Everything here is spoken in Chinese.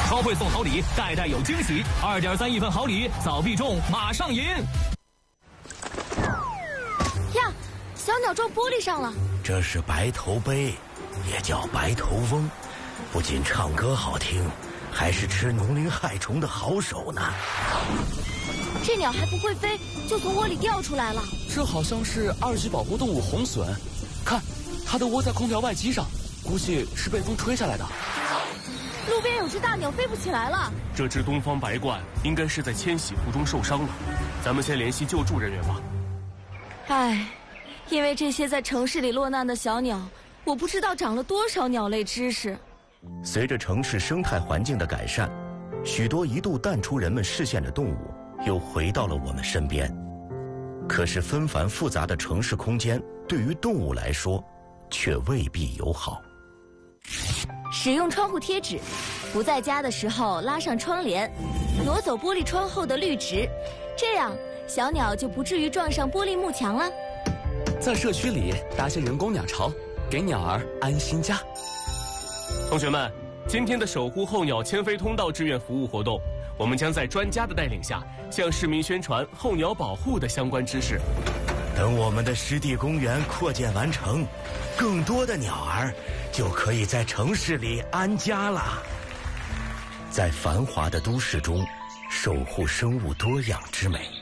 超会送好礼，代代有惊喜。2.3亿份好礼，早必中，马上赢！ 呀，小鸟撞玻璃上了。 这是白头鹎，也叫白头翁，不仅唱歌好听，还是吃农灵害虫的好手呢。 这鸟还不会飞，就从窝里掉出来了。 这好像是2级保护动物红隼，看，它的窝在空调外机上，估计是被风吹下来的。 路边有只大鸟飞不起来了。 这只东方白鹳应该是在迁徙途中受伤了，咱们先联系救助人员吧。 唉，因为这些在城市里落难的小鸟，我不知道长了多少鸟类知识。 随着城市生态环境的改善，许多一度淡出人们视线的动物又回到了我们身边。可是纷繁复杂的城市空间对于动物来说却未必友好。 使用窗户贴纸，不在家的时候拉上窗帘，挪走玻璃窗后的绿植，这样小鸟就不至于撞上玻璃幕墙了。 在社区里搭些人工鸟巢，给鸟儿安心家。 同学们，今天的守护候鸟迁飞通道志愿服务活动，我们将在专家的带领下，向市民宣传候鸟保护的相关知识。 等我们的湿地公园扩建完成，更多的鸟儿就可以在城市里安家了。在繁华的都市中，守护生物多样之美。